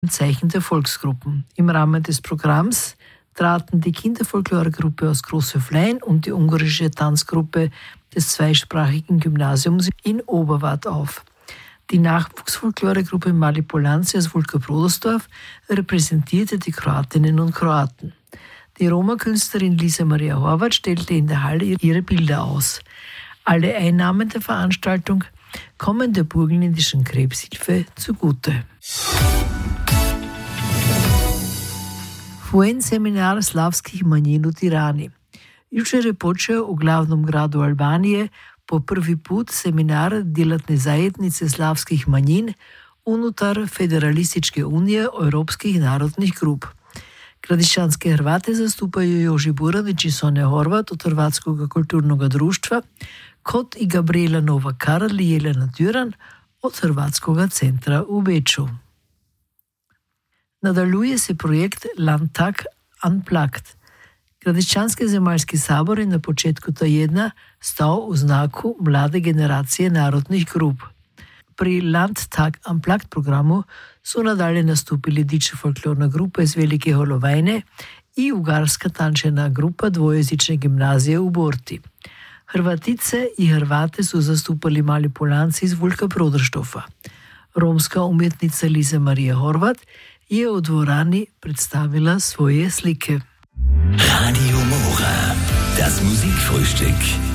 Zeichen der Volksgruppen. Im Rahmen des Programms traten die Kinderfolkloregruppe aus Großhöflein und die ungarische Tanzgruppe des zweisprachigen Gymnasiums in Oberwart auf. Die Nachwuchsfolkloregruppe Mali Polanci aus Vulka-Prodersdorf repräsentierte die Kroatinnen und Kroaten. Die Roma-Künstlerin Lisa Maria Horvath stellte in der Halle ihre Bilder aus. Alle Einnahmen der Veranstaltung kommen der Burgenländischen Krebshilfe zugute. Fu en seminar slavskih manjin v Tirani. Jučer je počeo v glavnom gradu Albanije po prvi put seminar djelatne zajednice slavskih manjin unutar Federalističke unije europskih narodnih grup. Gradišćanske Hrvate zastupaju Joži Buranić i Sonja Horvat od Hrvatskog kulturnog društva, kot i Gabriela Nova Karl i Jelena Düran od Hrvatskog centra u Beču. Nadaljuje se projekt Landtag Unplugged. Gradišćanski zemaljski sabor je na početku tjedna stao u znaku mlade generacije narodnih grup. Pri Landtag Unplugged programu su nadalje nastupili diče folklorna grupa iz Velike Holovajne i ugarska tančena grupa dvojezične gimnazije u Borti. Hrvatice i Hrvate su zastupali Mali Polanci iz Vulka-Prodersdorfa. Romska umjetnica Lisa Maria Horvath je u dvorani predstavila svoje slike. Radio Mora, das Musikfrühstück.